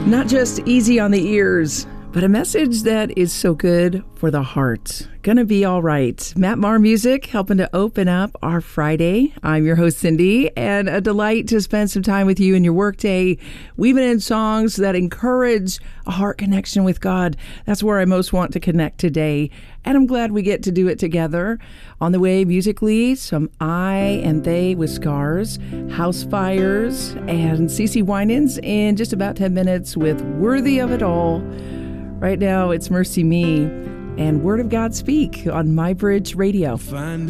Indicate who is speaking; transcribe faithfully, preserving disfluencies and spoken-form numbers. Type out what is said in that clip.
Speaker 1: Not just easy on the ears, but a message that is so good for the heart. Gonna be all right. Matt Maher Music helping to open up our Friday. I'm your host, Cindy, and a delight to spend some time with you in your workday, weaving in songs that encourage a heart connection with God. That's where I most want to connect today, and I'm glad we get to do it together. On the way musically, some I and They with Scars, House Fires, and CeCe Winans in just about ten minutes with Worthy of It All. Right now, it's Mercy Me and Word of God Speak on My Bridge Radio.
Speaker 2: Find